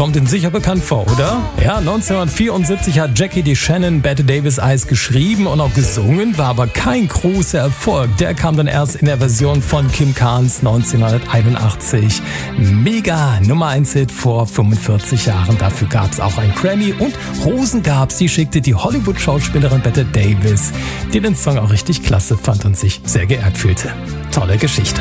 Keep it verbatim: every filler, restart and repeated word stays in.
Kommt Ihnen sicher bekannt vor, oder? Ja, neunzehnhundertvierundsiebzig hat Jackie DeShannon Bette Davis Eyes geschrieben und auch gesungen, war aber kein großer Erfolg. Der kam dann erst in der Version von Kim Carnes neunzehnhunderteinundachtzig. Mega Nummer eins Hit vor fünfundvierzig Jahren. Dafür gab's auch ein Grammy und Rosen gab's. Die schickte die Hollywood-Schauspielerin Bette Davis, die den Song auch richtig klasse fand und sich sehr geehrt fühlte. Tolle Geschichte.